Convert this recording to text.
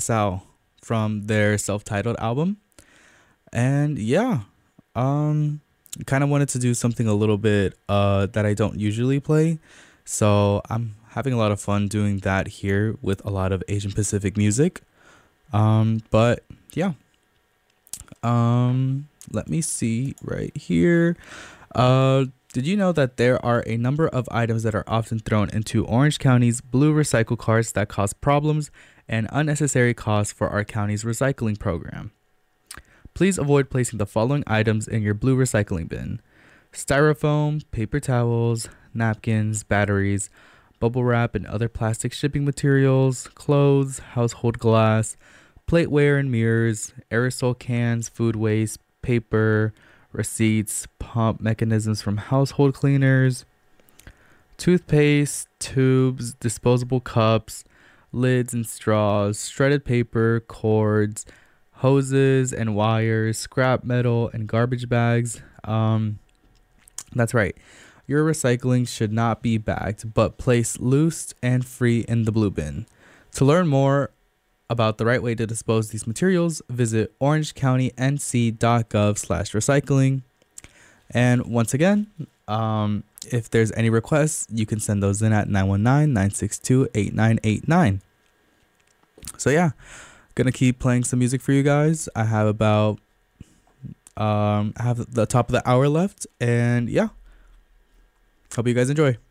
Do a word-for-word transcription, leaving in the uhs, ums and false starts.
LaSalle from their self-titled album. And yeah, um, kind of wanted to do something a little bit uh that I don't usually play. So I'm having a lot of fun doing that here with a lot of Asian Pacific music. Um, but yeah. Um, let me see right here. Uh, did you know that there are a number of items that are often thrown into Orange County's blue recycle carts that cause problems and unnecessary costs for our county's recycling program? Please avoid placing the following items in your blue recycling bin: styrofoam, paper towels, napkins, batteries, bubble wrap and other plastic shipping materials, clothes, household glass, plateware and mirrors, aerosol cans, food waste, paper, receipts, pump mechanisms from household cleaners, toothpaste, tubes, disposable cups, lids and straws, shredded paper, cords, hoses and wires, scrap metal, and garbage bags. Um, that's right. Your recycling should not be bagged, but placed loose and free in the blue bin. To learn more about the right way to dispose these materials, visit orangecounty.nc.gov slash recycling. And once again, um, if there's any requests, you can send those in at nine one nine, nine six two, eight nine eight nine. So yeah, gonna keep playing some music for you guys. I have about um I have the top of the hour left, and yeah, hope you guys enjoy.